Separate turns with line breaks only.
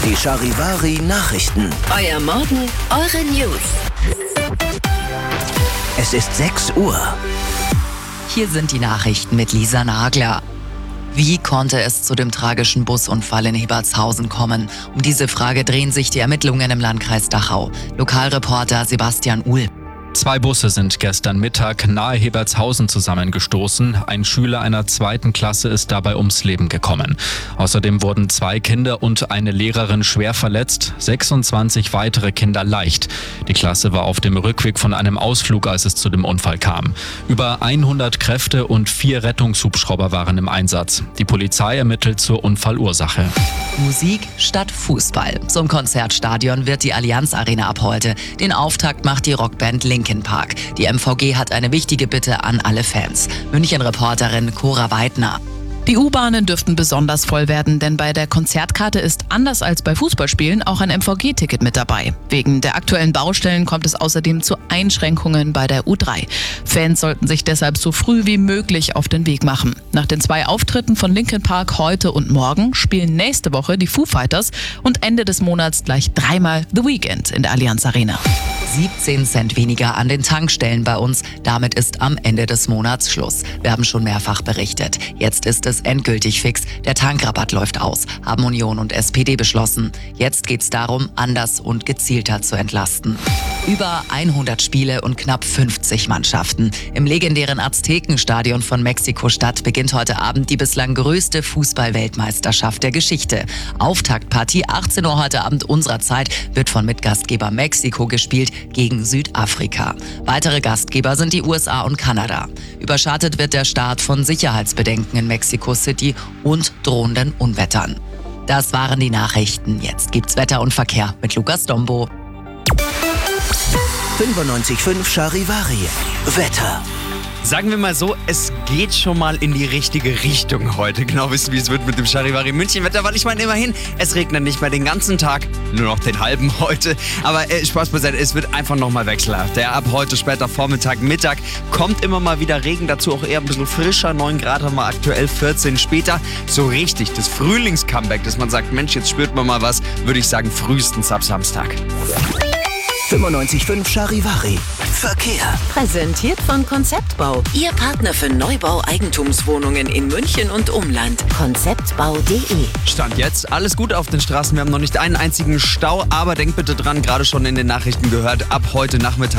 Die Charivari Nachrichten.
Euer Morgen, eure News.
Es ist 6 Uhr.
Hier sind die Nachrichten mit Lisa Nagler. Wie konnte es zu dem tragischen Busunfall in Hebertshausen kommen? Um diese Frage drehen sich die Ermittlungen im Landkreis Dachau. Lokalreporter Sebastian Uhl.
2 Busse sind gestern Mittag nahe Hebertshausen zusammengestoßen. Ein Schüler einer 2. Klasse ist dabei ums Leben gekommen. Außerdem wurden 2 Kinder und eine Lehrerin schwer verletzt, 26 weitere Kinder leicht. Die Klasse war auf dem Rückweg von einem Ausflug, als es zu dem Unfall kam. Über 100 Kräfte und 4 Rettungshubschrauber waren im Einsatz. Die Polizei ermittelt zur Unfallursache.
Musik statt Fußball. Zum Konzertstadion wird die Allianz Arena ab heute. Den Auftakt macht die Rockband Linkin Park. Die MVG hat eine wichtige Bitte an alle Fans. München-Reporterin Cora Weidner.
Die U-Bahnen dürften besonders voll werden, denn bei der Konzertkarte ist anders als bei Fußballspielen auch ein MVG-Ticket mit dabei. Wegen der aktuellen Baustellen kommt es außerdem zu Einschränkungen bei der U3. Fans sollten sich deshalb so früh wie möglich auf den Weg machen. Nach den 2 Auftritten von Linkin Park heute und morgen spielen nächste Woche die Foo Fighters und Ende des Monats gleich 3-mal The Weeknd in der Allianz Arena.
17 Cent weniger an den Tankstellen bei uns. Damit ist am Ende des Monats Schluss. Wir haben schon mehrfach berichtet. Jetzt ist es endgültig fix. Der Tankrabatt läuft aus, haben Union und SPD beschlossen. Jetzt geht es darum, anders und gezielter zu entlasten. Über 100 Spiele und knapp 50 Mannschaften. Im legendären Aztekenstadion von Mexiko-Stadt beginnt heute Abend die bislang größte Fußball-Weltmeisterschaft der Geschichte. Auftaktpartie 18 Uhr heute Abend unserer Zeit wird von Mitgastgeber Mexiko gespielt gegen Südafrika. Weitere Gastgeber sind die USA und Kanada. Überschattet wird der Start von Sicherheitsbedenken in Mexico City und drohenden Unwettern. Das waren die Nachrichten. Jetzt gibt's Wetter und Verkehr mit Lukas Dombo.
95.5 Charivari. Wetter.
Sagen wir mal so, es geht schon mal in die richtige Richtung heute. Genau wissen, wie es wird mit dem Charivari München-Wetter, weil ich meine immerhin, es regnet nicht mehr den ganzen Tag, nur noch den halben heute. Aber Spaß beiseite, es wird einfach nochmal wechselhaft. Ja, ab heute, später Vormittag, Mittag kommt immer mal wieder Regen, dazu auch eher ein bisschen frischer. 9 Grad haben wir aktuell, 14 später. So richtig, das Frühlings-Comeback, dass man sagt, Mensch, jetzt spürt man mal was, würde ich sagen, frühestens ab Samstag.
95.5 Charivari. Verkehr.
Präsentiert von Konzeptbau. Ihr Partner für Neubau Eigentumswohnungen in München und Umland. Konzeptbau.de.
Stand jetzt, alles gut auf den Straßen. Wir haben noch nicht einen einzigen Stau, aber denkt bitte dran, gerade schon in den Nachrichten gehört, ab heute Nachmittag